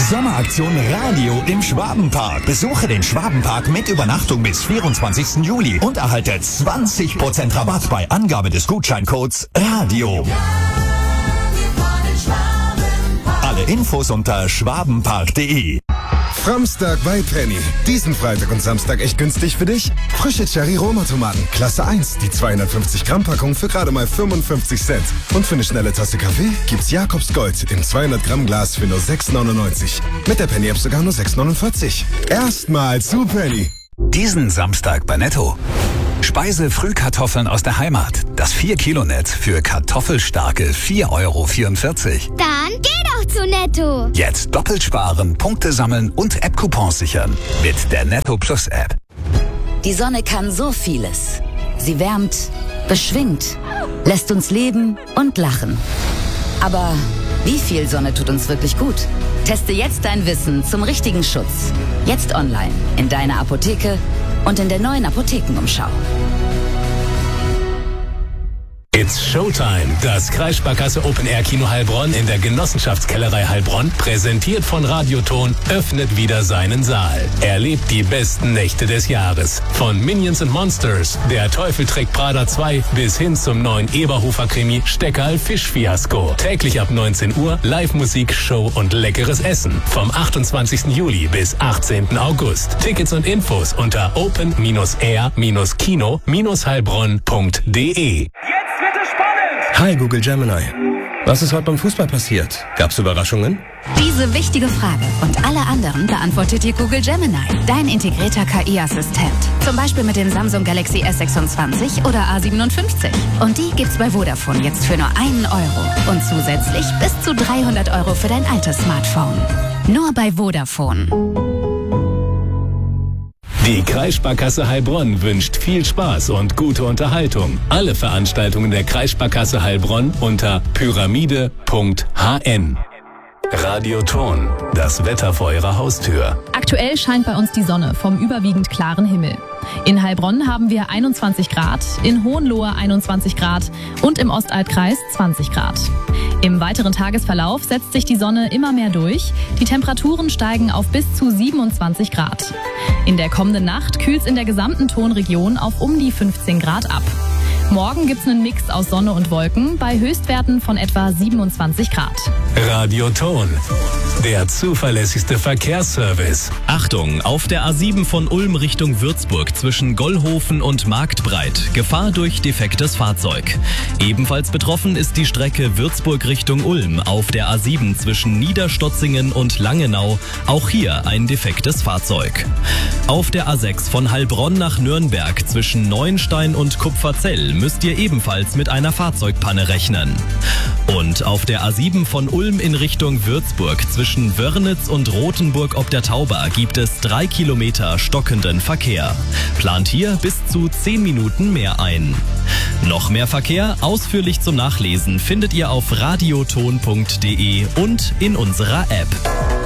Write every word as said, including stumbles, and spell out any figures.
Sommeraktion Radio im Schwabenpark. Besuche den Schwabenpark mit Übernachtung bis vierundzwanzigsten Juli und erhalte zwanzig Prozent Rabatt bei Angabe des Gutscheincodes Radio. Alle Infos unter schwabenpark punkt de. Framstag bei Penny. Diesen Freitag und Samstag echt günstig für dich. Frische Cherry-Roma-Tomaten, Klasse eins, die zweihundertfünfzig Gramm Packung für gerade mal fünfundfünfzig Cent. Und für eine schnelle Tasse Kaffee gibt's Jakobs Gold im zweihundert Gramm Glas für nur sechs neunundneunzig. Mit der Penny-App sogar nur sechs neunundvierzig. Erstmal zu Penny. Diesen Samstag bei Netto. Speise-Frühkartoffeln aus der Heimat. Das vier Kilo Net für kartoffelstarke vier Euro vierundvierzig. Dann geh doch zu Netto. Jetzt doppelt sparen, Punkte sammeln und App-Coupons sichern. Mit der Netto Plus App. Die Sonne kann so vieles. Sie wärmt, beschwingt, lässt uns leben und lachen. Aber wie viel Sonne tut uns wirklich gut? Teste jetzt dein Wissen zum richtigen Schutz. Jetzt online, in deiner Apotheke und in der neuen Apothekenumschau. It's Showtime. Das Kreissparkasse Open Air Kino Heilbronn in der Genossenschaftskellerei Heilbronn, präsentiert von Radioton, öffnet wieder seinen Saal. Erlebt die besten Nächte des Jahres. Von Minions and Monsters, Der Teufel trägt Prada zwei bis hin zum neuen Eberhofer-Krimi Steckerl Fischfiasko. Täglich ab neunzehn Uhr Live-Musik, Show und leckeres Essen. Vom achtundzwanzigsten Juli bis achtzehnten August. Tickets und Infos unter open air kino heilbronn punkt de. Hi Google Gemini. Was ist heute beim Fußball passiert? Gab's Überraschungen? Diese wichtige Frage und alle anderen beantwortet dir Google Gemini, dein integrierter K I-Assistent. Zum Beispiel mit dem Samsung Galaxy S sechsundzwanzig oder A siebenundfünfzig. Und die gibt's bei Vodafone jetzt für nur einen Euro. Und zusätzlich bis zu dreihundert Euro für dein altes Smartphone. Nur bei Vodafone. Die Kreissparkasse Heilbronn wünscht viel Spaß und gute Unterhaltung. Alle Veranstaltungen der Kreissparkasse Heilbronn unter pyramide punkt h n. Radioton, das Wetter vor Ihrer Haustür. Aktuell scheint bei uns die Sonne vom überwiegend klaren Himmel. In Heilbronn haben wir einundzwanzig Grad, in Hohenlohe einundzwanzig Grad und im Ostalbkreis zwanzig Grad. Im weiteren Tagesverlauf setzt sich die Sonne immer mehr durch. Die Temperaturen steigen auf bis zu siebenundzwanzig Grad. In der kommenden Nacht kühlt es in der gesamten Tonregion auf um die fünfzehn Grad ab. Morgen gibt's einen Mix aus Sonne und Wolken bei Höchstwerten von etwa siebenundzwanzig Grad. Radioton, der zuverlässigste Verkehrsservice. Achtung, auf der A sieben von Ulm Richtung Würzburg zwischen Gollhofen und Marktbreit. Gefahr durch defektes Fahrzeug. Ebenfalls betroffen ist die Strecke Würzburg Richtung Ulm auf der A sieben zwischen Niederstotzingen und Langenau. Auch hier ein defektes Fahrzeug. Auf der A sechs von Heilbronn nach Nürnberg zwischen Neuenstein und Kupferzell müsst ihr ebenfalls mit einer Fahrzeugpanne rechnen. Und auf der A sieben von Ulm in Richtung Würzburg zwischen Wörnitz und Rothenburg ob der Tauber gibt es drei Kilometer stockenden Verkehr. Plant hier bis zu zehn Minuten mehr ein. Noch mehr Verkehr, ausführlich zum Nachlesen, findet ihr auf radioton punkt de und in unserer App.